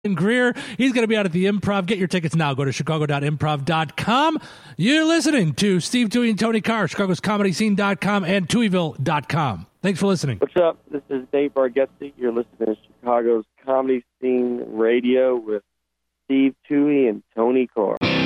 Greer. He's going to be out at the Improv. Get your tickets now. Go to chicago.improv.com. You're listening to Steve Toohey and Tony Carr, chicagoscomedyscene.com and TooheyVille.com. Thanks for listening. What's up? This is Dave Bargatze. You're listening to Chicago's Comedy Scene Radio with Steve Toohey and Tony Carr.